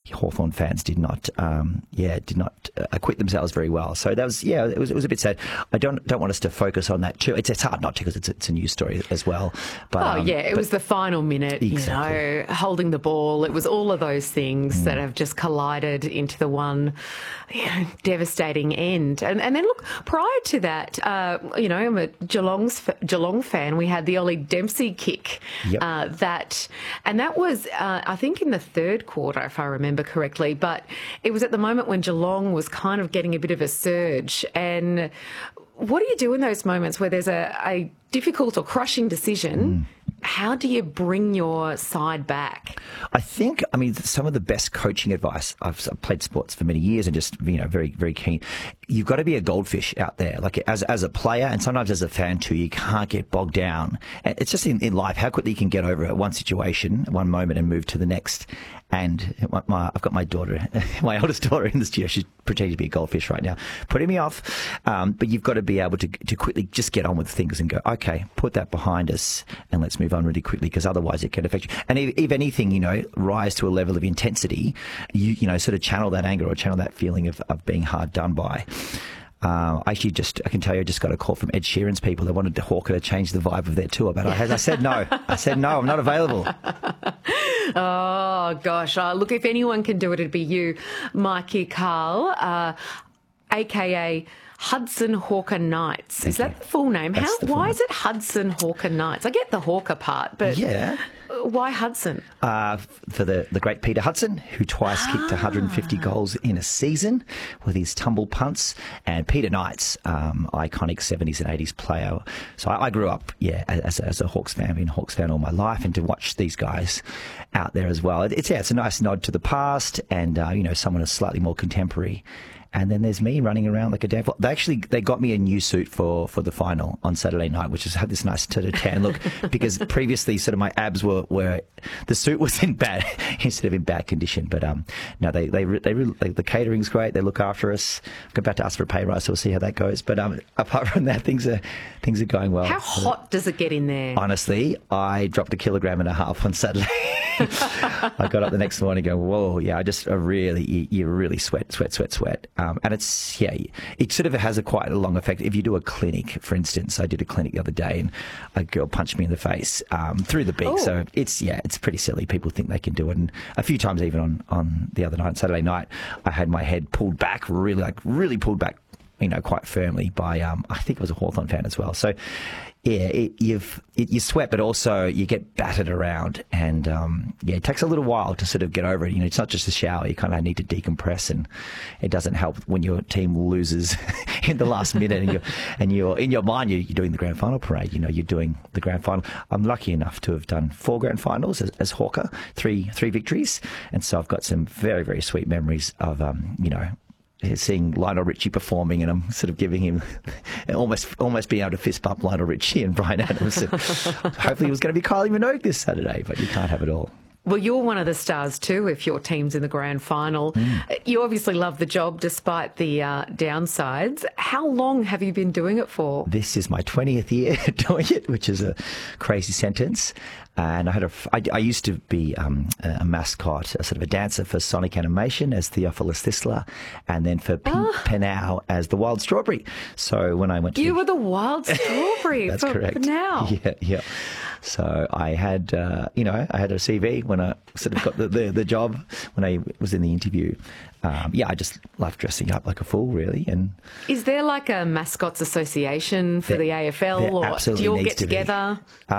Hawthorn fans did not acquit themselves very well. So that was, it was a bit sad. I don't want us to focus on that too. It's hard not to, because it's a news story as well. But, it was the final minute, exactly. Holding the ball. It was all of those things that have just collided into the one devastating end. And then look, prior to that, I'm a Geelong fan. We had the Ollie Dempsey kick. Yep. That was, I think, in the third quarter, if I remember correctly. But it was at the moment when Geelong was kind of getting a bit of a surge. And what do you do in those moments where there's a difficult or crushing decision? How do you bring your side back? I think, some of the best coaching advice, I've played sports for many years and just, very, very keen. You've got to be a goldfish out there, like as a player and sometimes as a fan too. You can't get bogged down. It's just in life, how quickly you can get over one situation, one moment, and move to the next. And I've got my daughter, my oldest daughter in the studio. She's pretending to be a goldfish right now, putting me off. But you've got to be able to quickly just get on with things and go, okay, put that behind us and let's move on really quickly, because otherwise it can affect you. And if anything, rise to a level of intensity, you sort of channel that anger or channel that feeling of being hard done by. I can tell you, I just got a call from Ed Sheeran's people. They wanted Hawker to change the vibe of their tour, but I said no. I said no, I'm not available. Oh, gosh. Look, if anyone can do it, it'd be you, Mikey Carl, a.k.a. Hudson Hawker Knights. Is that the full name? Why is it Hudson Hawker Knights? I get the Hawker part, but why Hudson? For the great Peter Hudson, who twice kicked 150 goals in a season with his tumble punts, and Peter Knights, iconic 70s and 80s player. So I grew up, as a Hawks fan, been a Hawks fan all my life, and to watch these guys out there as well. It's a nice nod to the past, and someone who's slightly more contemporary. And then there's me running around like a damn. They got me a new suit for the final on Saturday night, which has had this nice sort of tan look, because previously sort of my abs were the suit was in bad condition. But no, they the catering's great. They look after us. I'm about to ask for a pay rise, so we'll see how that goes. But apart from that, things are going well. How hot does it get in there? Honestly, I dropped 1.5 kilograms on Saturday. I got up the next morning going, whoa, you really sweat. And it sort of has quite a long effect. If you do a clinic, for instance, I did a clinic the other day and a girl punched me in the face through the beak. Oh. So it's pretty silly. People think they can do it. And a few times even on the other night, Saturday night, I had my head pulled back, really pulled back, quite firmly by, I think it was a Hawthorn fan as well. So, you sweat, but also you get battered around, and it takes a little while to sort of get over it. It's not just a shower; you kind of need to decompress, and it doesn't help when your team loses in the last minute, and you're in your mind you're doing the grand final parade. You're doing the grand final. I'm lucky enough to have done 4 grand finals as Hawker, three victories, and so I've got some very, very sweet memories of seeing Lionel Richie performing, and I'm sort of giving him almost being able to fist bump Lionel Richie and Bryan Adams. Hopefully it was going to be Kylie Minogue this Saturday, but you can't have it all. Well, you're one of the stars too if your team's in the grand final. You obviously love the job despite the downsides. How long have you been doing it for? This is my 20th year doing it, which is a crazy sentence. And I used to be a mascot, a sort of a dancer for Sonic Animation as Theophilus Thistler, and then for Penau as the Wild Strawberry. So when I went to... You were the Wild Strawberry. That's for correct. Penau. Yeah. So I had, I had a CV when I sort of got the job, when I was in the interview. I just love dressing up like a fool, really. And is there like a mascots association for the AFL, or do you all get together?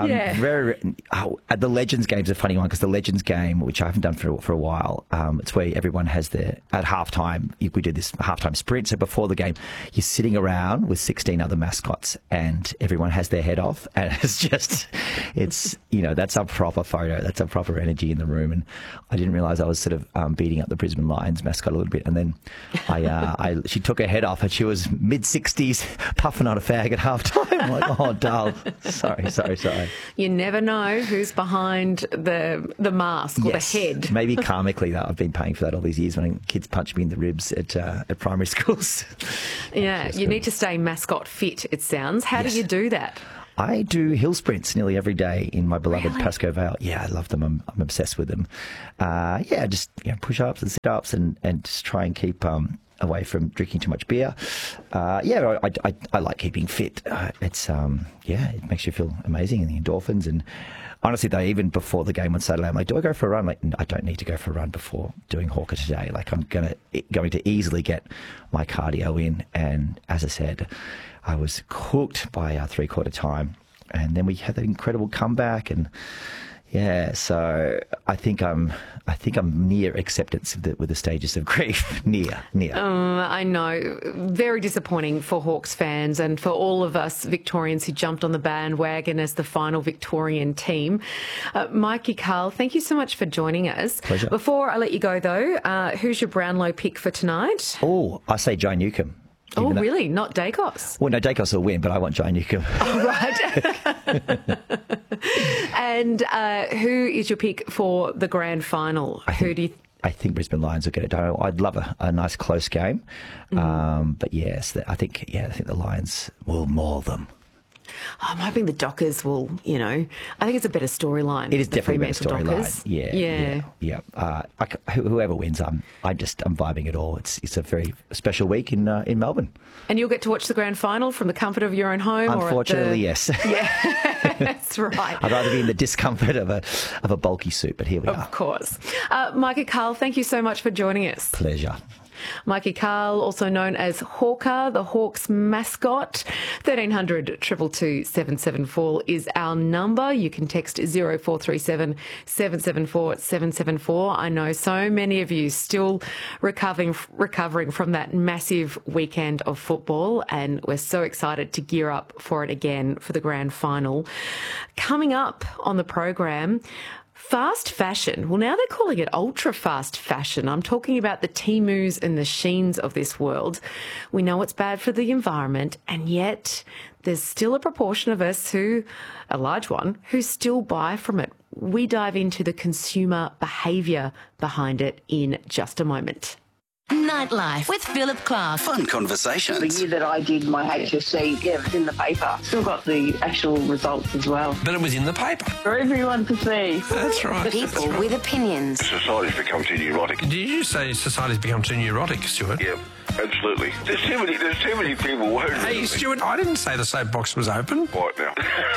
The Legends game's a funny one, because the Legends game, which I haven't done for a while, it's where everyone has at halftime. We do this halftime sprint. So before the game, you're sitting around with 16 other mascots, and everyone has their head off, and that's a proper photo. That's a proper energy in the room. And I didn't realise I was sort of beating up the Brisbane Lions mascot a little bit, and then she took her head off, and she was mid-60s puffing on a fag at halftime. I'm like, oh, dull. Sorry. You never know who's behind the mask or the head. Maybe karmically, though, I've been paying for that all these years when kids punch me in the ribs at primary schools. Yeah, you need to stay mascot fit, it sounds. How do you do that? I do hill sprints nearly every day in my beloved Really? Pascoe Vale. Yeah, I love them. I'm obsessed with them. Just push-ups and sit-ups and just try and keep away from drinking too much beer. I like keeping fit. It makes you feel amazing, and the endorphins. And honestly, though, even before the game on Saturday, I'm like, do I go for a run? Like, I don't need to go for a run before doing Hawker today. Like, I'm going to easily get my cardio in. And as I said, I was cooked by our three-quarter time, and then we had that incredible comeback. And yeah, so I think I'm near acceptance with the stages of grief. Near. I know. Very disappointing for Hawks fans and for all of us Victorians who jumped on the bandwagon as the final Victorian team. Mikey Carl, thank you so much for joining us. Pleasure. Before I let you go, though, who's your Brownlow pick for tonight? Oh, I say Jai Newcomb. Oh, really? Not Dacos? Well, no, Dacos will win, but I want Jai Newcomb. Oh, right. And who is your pick for the grand final? I think Brisbane Lions will get it done. I'd love a nice close game. But yes, I think the Lions will maul them. I'm hoping the Dockers will, I think it's a better storyline. It is definitely a better Fremantle storyline. Yeah. Whoever wins, I'm vibing it all. It's a very special week in Melbourne. And you'll get to watch the grand final from the comfort of your own home. Unfortunately, yes. Yeah, that's right. I'd rather be in the discomfort of a bulky suit, but here we are. Of course. Mikey Carl, thank you so much for joining us. Pleasure. Mikey Carl, also known as Hawker, the Hawks mascot. 1300 222 774 is our number. You can text 0437 774 774. I know so many of you still recovering from that massive weekend of football, and we're so excited to gear up for it again for the grand final. Coming up on the program, fast fashion. Well, now they're calling it ultra fast fashion. I'm talking about the Temus and the Sheins of this world. We know it's bad for the environment, and yet there's still a proportion of us a large one, who still buy from it. We dive into the consumer behaviour behind it in just a moment. Nightlife with Philip Clark. Fun conversations. The year that I did my HSC, it was in the paper. Still got the actual results as well. But it was in the paper. For everyone to see. That's right. People with opinions. Society's become too neurotic. Did you say society's become too neurotic, Stuart? Yeah, absolutely. There's too many people worried. Hey, Stuart, I didn't say the soapbox was open. Right now.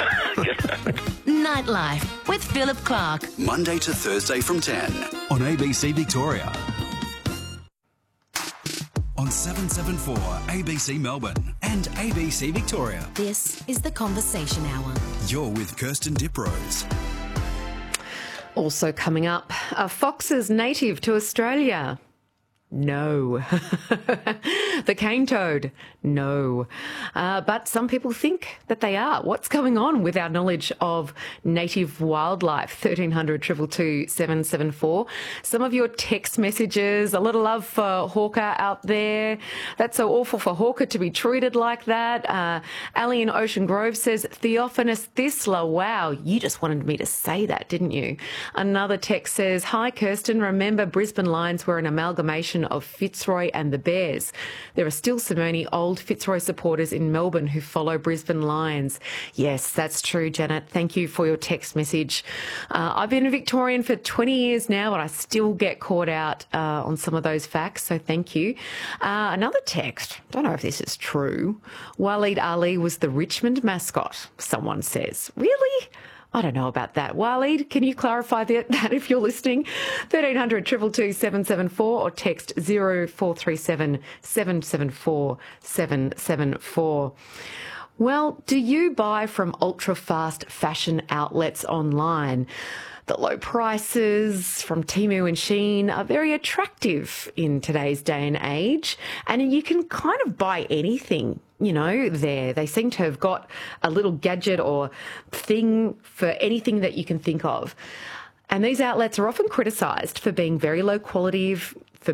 Nightlife with Philip Clark. Monday to Thursday from 10 on ABC Victoria. On 774 ABC Melbourne and ABC Victoria. This is the Conversation Hour. You're with Kirsten Diprose. Also coming up, are foxes native to Australia? No. The cane toad? No. But some people think that they are. What's going on with our knowledge of native wildlife? 1300 222 774. Some of your text messages, a little love for Hawker out there. That's so awful for Hawker to be treated like that. Ali in Ocean Grove says, Theophanous Thisler, wow, you just wanted me to say that, didn't you? Another text says, hi Kirsten, remember Brisbane Lions were an amalgamation of Fitzroy and the Bears. There are still so many old Fitzroy supporters in Melbourne who follow Brisbane Lions. Yes, that's true, Janet. Thank you for your text message. I've been a Victorian for 20 years now, but I still get caught out on some of those facts, so thank you. Another text, don't know if this is true. Waleed Ali was the Richmond mascot, someone says. Really? I don't know about that. Waleed, can you clarify that if you're listening? 1300 222 774 or text 0437 774 774. Well, do you buy from ultra-fast fashion outlets online? The low prices from Temu and Shein are very attractive in today's day and age, and you can kind of buy anything, there. They seem to have got a little gadget or thing for anything that you can think of. And these outlets are often criticised for being very low quality, for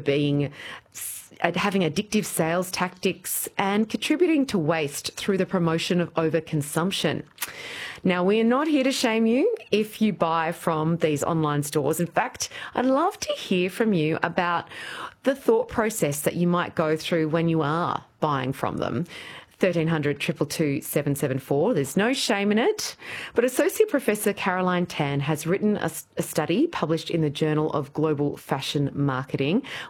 having addictive sales tactics and contributing to waste through the promotion of overconsumption. Now, we are not here to shame you if you buy from these online stores. In fact, I'd love to hear from you about the thought process that you might go through when you are buying from them. 1300 222 774. There's no shame in it. But Associate Professor Caroline Tan has written a study published in the Journal of Global Fashion Marketing,